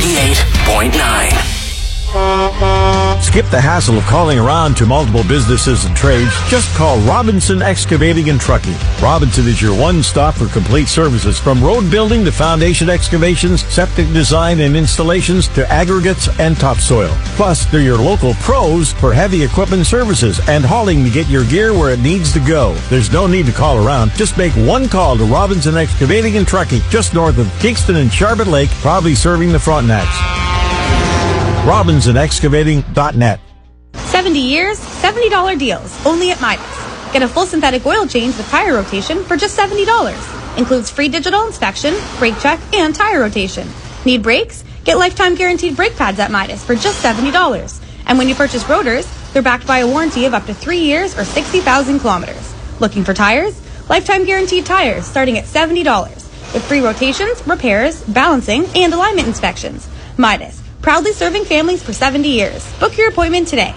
98.9. Skip the hassle of calling around to multiple businesses and trades. Just call Robinson Excavating and Trucking. Robinson is your one-stop for complete services, from road building to foundation excavations, septic design and installations, to aggregates and topsoil. Plus, they're your local pros for heavy equipment services and hauling to get your gear where it needs to go. There's no need to call around. Just make one call to Robinson Excavating and Trucking, just north of Kingston and Charbot Lake, proudly serving the Frontenacs. RobinsonExcavating.net. 70 years, $70 deals, only at Midas. Get a full synthetic oil change with tire rotation for just $70. Includes free digital inspection, brake check, and tire rotation. Need brakes? Get lifetime guaranteed brake pads at Midas for just $70. And when you purchase rotors, they're backed by a warranty of up to 3 years or 60,000 kilometers. Looking for tires? Lifetime guaranteed tires starting at $70. With free rotations, repairs, balancing, and alignment inspections. Midas, proudly serving families for 70 years. Book your appointment today.